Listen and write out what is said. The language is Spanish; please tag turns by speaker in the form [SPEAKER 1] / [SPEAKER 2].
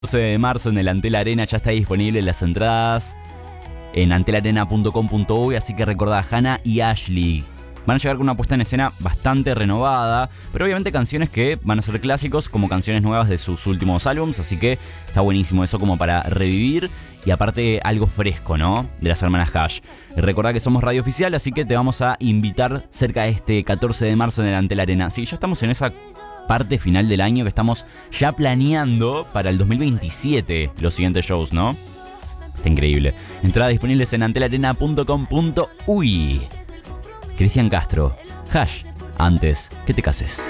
[SPEAKER 1] 12 de marzo en el Antel Arena ya está disponible las entradas en antelarena.com.uy, así que recordá, Hannah y Ashley van a llegar con una puesta en escena bastante renovada, pero obviamente canciones que van a ser clásicos como canciones nuevas de sus últimos álbums, así que está buenísimo eso como para revivir y aparte algo fresco, ¿no? De las hermanas Hash. Recordá que somos radio oficial, así que te vamos a invitar cerca de este 14 de marzo en el Antel Arena. Sí, ya estamos en esa parte final del año que estamos ya planeando para el 2027 los siguientes shows, ¿no? Está increíble. Entradas disponibles en antelarena.com.uy. Cristian Castro, Hash, antes que te cases.